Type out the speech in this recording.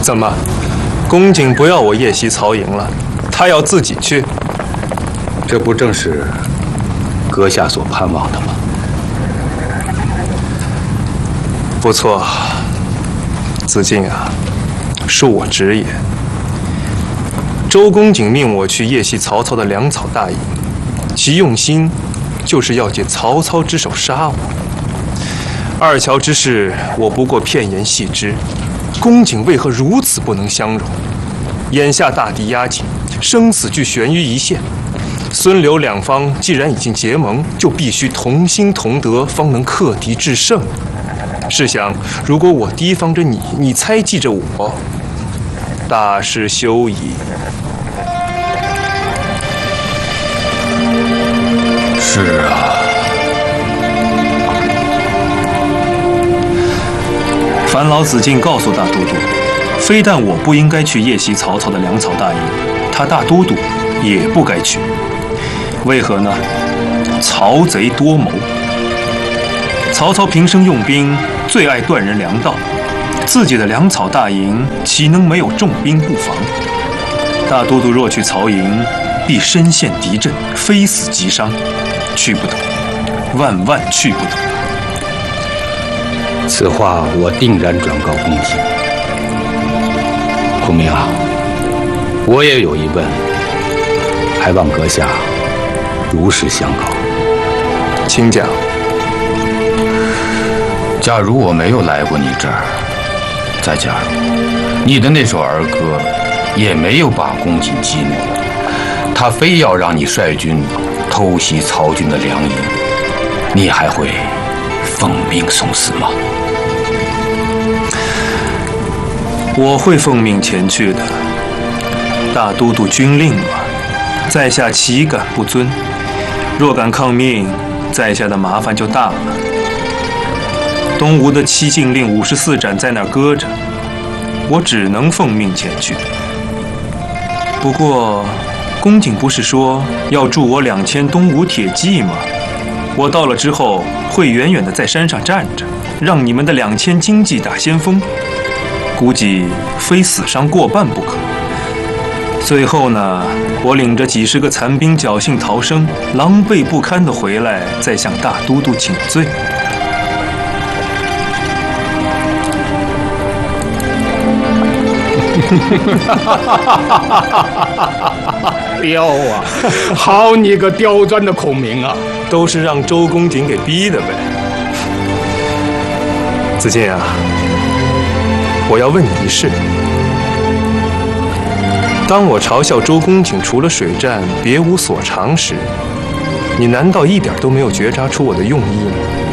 怎么，公瑾不要我夜袭曹营了，他要自己去？ 这不正是阁下所盼望的吗？ 不错，子敬啊，恕我直言，周公瑾命我去夜袭曹操的粮草大营，其用心就是要借曹操之手杀我。二乔之事，我不过片言细知。公瑾为何如此不能相容？眼下大敌压境，生死俱悬于一线。孙刘两方既然已经结盟，就必须同心同德，方能克敌制胜。试想，如果我提防着你，你猜忌着我，大事休矣。 是啊。 烦劳子敬告诉大都督，非但我不应该去夜袭曹操的粮草大营，他大都督也不该去。为何呢？曹贼多谋。曹操平生用兵最爱断人粮道，自己的粮草大营岂能没有重兵布防？大都督若去曹营，必身陷敌阵，非死即伤，去不得，万万去不得。 此话我定然转告公瑾。孔明啊，我也有疑问，还望阁下如实相告。 请讲。 假如我没有来过你这儿，再假如你的那首儿歌也没有把公瑾激怒，他非要让你率军偷袭曹军的粮营，你还会奉命送死吗？ 我会奉命前去的。大都督军令嘛，在下岂敢不遵？若敢抗命，在下的麻烦就大了。东吴的七禁令54斩在那儿搁着，我只能奉命前去。不过，公瑾不是说要助我2000东吴铁骑吗？我到了之后，会远远地在山上站着，让你们的2000精骑打先锋。估计非死伤过半不可。最后呢，我领着几十个残兵侥幸逃生，狼狈不堪地回来，再向大都督请罪。 刁啊！好你个刁钻的孔明啊！ 都是让周公瑾给逼的呗。子敬啊，我要问你一事：当我嘲笑周公瑾除了水战别无所长时，你难道一点都没有觉察出我的用意吗？